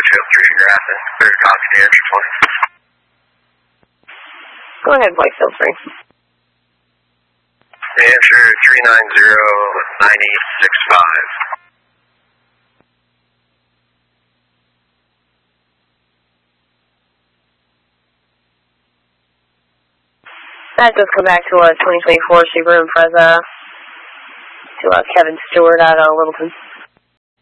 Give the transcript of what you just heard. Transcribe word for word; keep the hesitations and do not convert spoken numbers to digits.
Litchfield, three figure Athens, third copy, the answer twenty. Go ahead, Whitefield three. The answer three nine zero nine eight six five. That does come back to a twenty twenty-four Subaru Impreza to uh, Kevin Stewart out of Littleton.